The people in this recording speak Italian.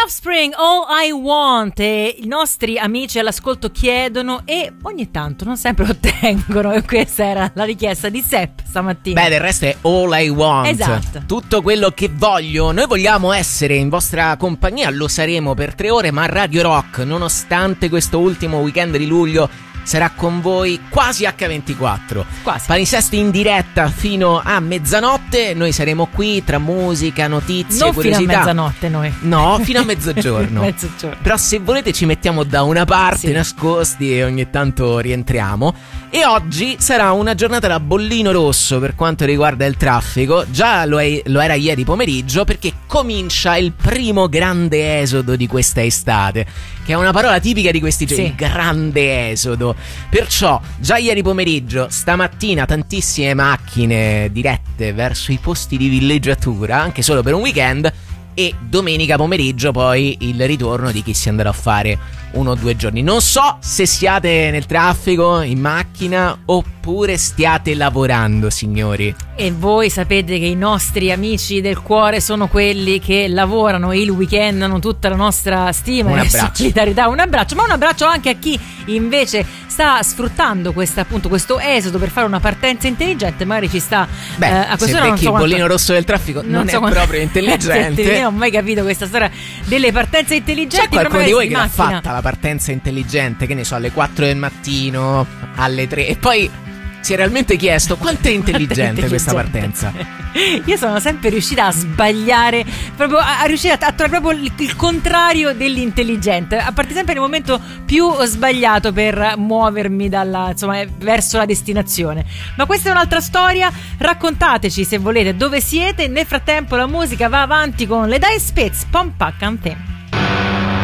Offspring, All I Want. E i nostri amici all'ascolto chiedono e ogni tanto, non sempre ottengono, e questa era la richiesta di Sepp stamattina. Beh, del resto è All I Want. Esatto. Tutto quello che voglio. Noi vogliamo essere in vostra compagnia, lo saremo per 3 ore, ma Radio Rock, nonostante questo ultimo weekend di luglio, sarà con voi quasi H24. Quasi. Palinsesto in diretta fino a mezzanotte. Noi saremo qui tra musica, notizie, non curiosità. fino a mezzanotte noi. No, fino a mezzogiorno. Mezzogiorno. Però se volete ci mettiamo da una parte, sì, nascosti, e ogni tanto rientriamo. E oggi sarà una giornata da bollino rosso per quanto riguarda il traffico. Già lo era ieri pomeriggio, perché comincia il primo grande esodo di questa estate, che è una parola tipica di questi giorni, Sì. grande esodo. Perciò già ieri pomeriggio, stamattina tantissime macchine dirette verso i posti di villeggiatura, anche solo per un weekend, e domenica pomeriggio poi il ritorno di chi si andrà a fare 1 o 2 giorni. Non so se siate nel traffico, in macchina, oppure stiate lavorando, signori. E voi sapete che i nostri amici del cuore sono quelli che lavorano il weekend, hanno tutta la nostra stima Un e abbraccio. solidarietà. Un abbraccio, ma un abbraccio anche a chi invece sta sfruttando questo esodo per fare una partenza intelligente. Magari ci sta Beh, a se quest'ora non becchi so il quanto- bollino rosso del traffico non è quanto- proprio intelligente. Io non ho mai capito questa storia delle partenze intelligenti. C'è qualcuno per di voi in che l'ha macchina. fatta la partenza intelligente, che ne so, alle 4 del mattino, alle 3, e poi si è realmente chiesto quanto è intelligente questa partenza. Io sono sempre riuscita a sbagliare, proprio a riuscire a trovare proprio il contrario dell'intelligente, a partire sempre nel momento più sbagliato per muovermi verso la destinazione. Ma questa è un'altra storia. Raccontateci se volete dove siete. Nel frattempo la musica va avanti con le Dire Straits, Pump Up Anthem.